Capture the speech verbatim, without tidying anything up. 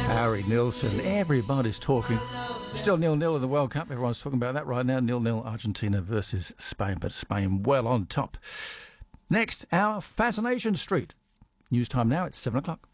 Harry Nilsson. Everybody's talking. Still nil-nil in the World Cup. Everyone's talking about that right now. nil-nil Argentina versus Spain, but Spain well on top. Next, our Fascination Street. News time now, it's seven o'clock.